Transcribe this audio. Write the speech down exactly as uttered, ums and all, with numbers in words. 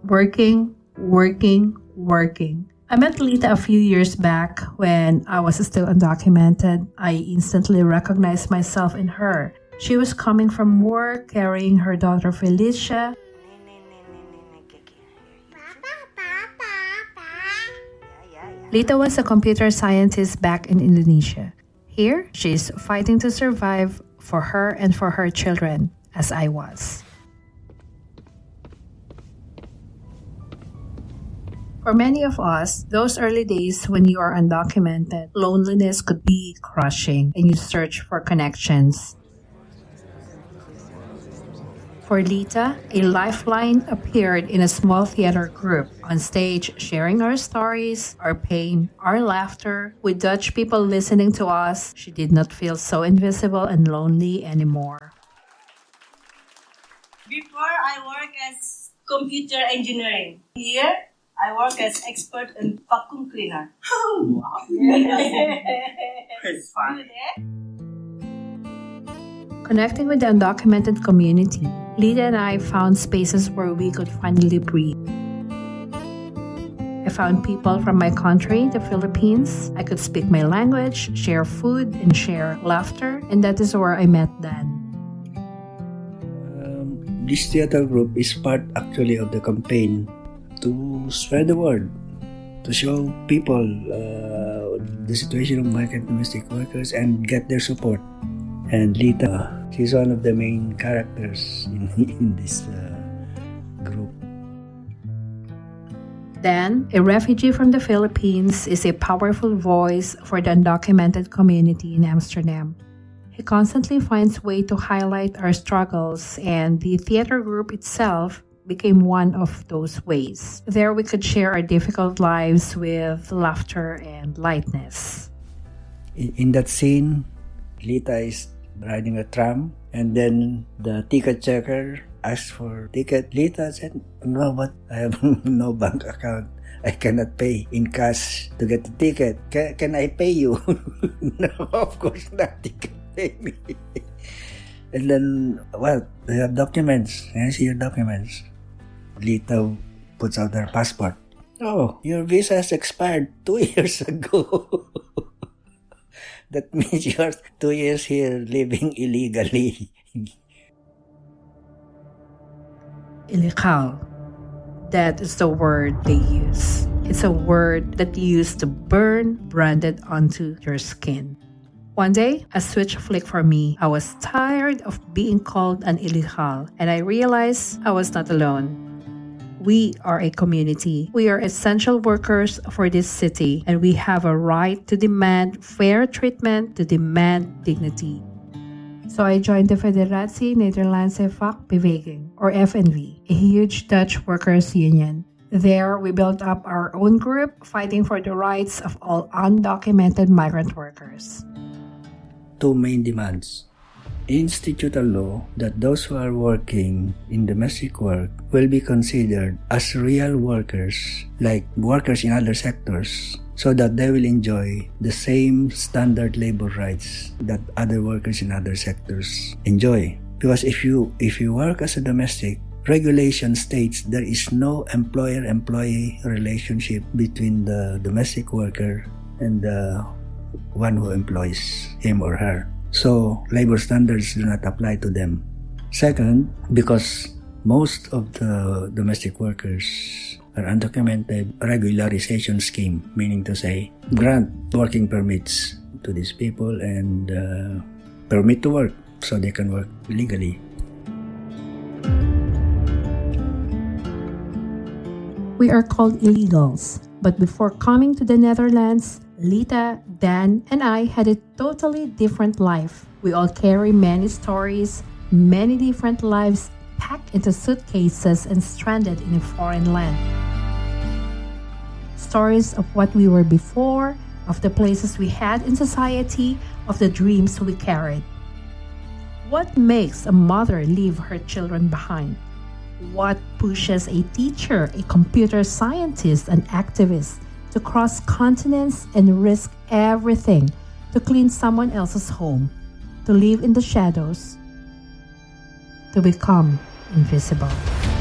Working, working, working. I met Lita a few years back when I was still undocumented. I instantly recognized myself in her. She was coming from work carrying her daughter Felicia. Lita was a computer scientist back in Indonesia. Here, she is fighting to survive for her and for her children, as I was. For many of us, those early days when you are undocumented, loneliness could be crushing and you search for connections. For Lita, a lifeline appeared in a small theater group, on stage sharing our stories, our pain, our laughter. With Dutch people listening to us, she did not feel so invisible and lonely anymore. Before, I work as computer engineering. Here, I work as expert in vacuum cleaner. Wow. It's fun. Connecting with the undocumented community, Lita and I found spaces where we could finally breathe. I found people from my country, the Philippines. I could speak my language, share food, and share laughter, and that is where I met Dan. Um, this theater group is part actually of the campaign to spread the word, to show people uh, the situation of migrant domestic workers and get their support. And Lita, she's one of the main characters in, in this uh, group. Dan, a refugee from the Philippines, is a powerful voice for the undocumented community in Amsterdam. He constantly finds ways to highlight our struggles, and the theater group itself became one of those ways. There we could share our difficult lives with laughter and lightness. In, in that scene, Lita is riding a tram, and then the ticket checker asked for ticket. Lita said, "No, but I have no bank account. I cannot pay in cash to get the ticket. Can, can I pay you?" "No, of course not. You can pay me." And then, "Well, you have documents. Can I see your documents?" Lita puts out her passport. "Oh, your visa has expired two years ago." That means you're two years here living illegally. Illegal. That is the word they use. It's a word that you use to burn branded onto your skin. One day, a switch flicked for me. I was tired of being called an illegal, and I realized I was not alone. We are a community. We are essential workers for this city, and we have a right to demand fair treatment, to demand dignity. So I joined the Federatie Nederlandse Vakbeweging, or F N V, a huge Dutch workers' union. There, we built up our own group, fighting for the rights of all undocumented migrant workers. Two main demands. Institute a law that those who are working in domestic work will be considered as real workers, like workers in other sectors, so that they will enjoy the same standard labor rights that other workers in other sectors enjoy. Because if you if you work as a domestic, regulation states there is no employer-employee relationship between the domestic worker and the one who employs him or her. So, labor standards do not apply to them. Second, because most of the domestic workers are undocumented, regularization scheme, meaning to say, grant working permits to these people and uh, permit to work so they can work legally. We are called illegals, but before coming to the Netherlands, Lita, Dan, and I had a totally different life. We all carry many stories, many different lives packed into suitcases and stranded in a foreign land. Stories of what we were before, of the places we had in society, of the dreams we carried. What makes a mother leave her children behind? What pushes a teacher, a computer scientist, an activist to cross continents and risk everything to clean someone else's home, to live in the shadows, to become invisible?